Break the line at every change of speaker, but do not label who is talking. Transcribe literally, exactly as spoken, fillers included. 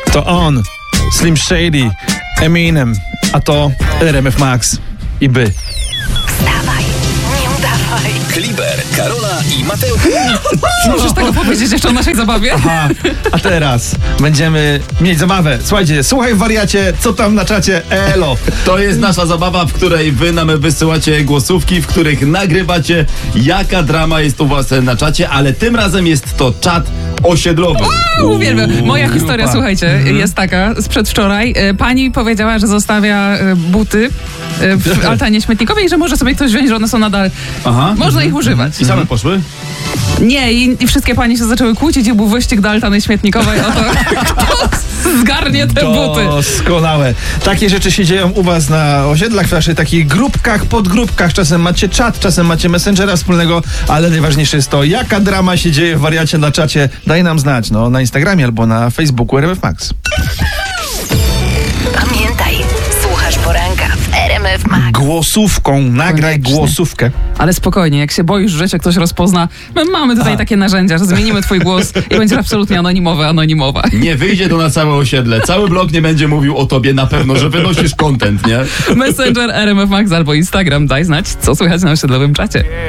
To on, Slim Shady, Eminem, a to R M F Max i By.
Wstawaj, nie udawaj.
Kliber, Karola i Mateusz.
Możesz tego powiedzieć jeszcze o naszej zabawie?
Aha, a teraz będziemy mieć zabawę. Słuchajcie, słuchaj wariacie, co tam na czacie, elo.
To jest nasza zabawa, w której wy nam wysyłacie głosówki, w których nagrywacie, jaka drama jest u was na czacie, ale tym razem jest to czat osiedlowy.
Uwielbiam. Moja
Uuu,
historia,
grupa.
słuchajcie,
Mhm.
jest taka z przedwczoraj. E, Pani powiedziała, że zostawia e, buty e, w altanie śmietnikowej i że może sobie ktoś wziąć, że one są nadal...
Aha.
Można ich używać.
I same poszły?
Nie, i, i wszystkie panie się zaczęły kłócić i był wyścig do altany śmietnikowej o to, kto zgarnie te buty.
Doskonałe. Takie rzeczy się dzieją u was na osiedlach, w naszych takich grupkach, podgrupkach. Czasem macie czat, czasem macie messengera wspólnego, ale najważniejsze jest to, jaka drama się dzieje w wariacie na czacie. Daj nam znać, no, na Instagramie albo na Facebooku R M F Max.
Pamiętaj, słuchasz poranka w R M F Max.
Głosówką, nagraj
Koniecznie.
głosówkę.
Ale spokojnie, jak się boisz, że cię ktoś rozpozna, my mamy tutaj takie narzędzia, że zmienimy twój głos i będzie absolutnie anonimowy, anonimowa.
Nie wyjdzie to na całe osiedle. Cały blog nie będzie mówił o tobie na pewno, że wynosisz content, nie?
Messenger R M F Max albo Instagram, daj znać, co słychać na osiedlowym czacie.